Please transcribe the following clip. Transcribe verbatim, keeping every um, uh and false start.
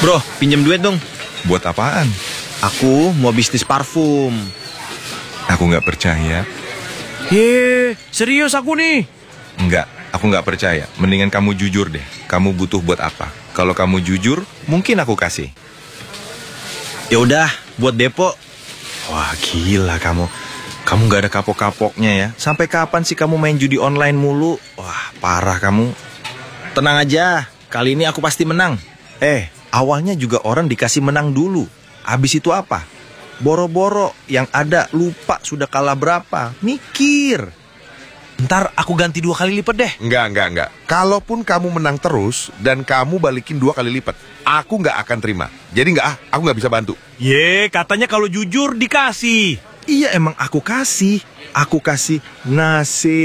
Bro, pinjam duit dong. Buat apaan? Aku mau bisnis parfum. Aku nggak percaya. Hei, serius aku nih. Enggak, aku nggak percaya. Mendingan kamu jujur deh. Kamu butuh buat apa? Kalau kamu jujur, mungkin aku kasih. Ya udah, buat depo. Wah, gila kamu. Kamu nggak ada kapok-kapoknya ya. Sampai kapan sih kamu main judi online mulu? Wah, parah kamu. Tenang aja, kali ini aku pasti menang. Eh, awalnya juga orang dikasih menang dulu. Habis itu apa? Boro-boro, yang ada lupa sudah kalah berapa. Mikir. Ntar aku ganti dua kali lipat deh. Enggak, enggak, enggak. Kalaupun kamu menang terus dan kamu balikin dua kali lipat, aku nggak akan terima. Jadi nggak ah, aku nggak bisa bantu. Ye, katanya kalau jujur dikasih. Iya, emang aku kasih. Aku kasih nasi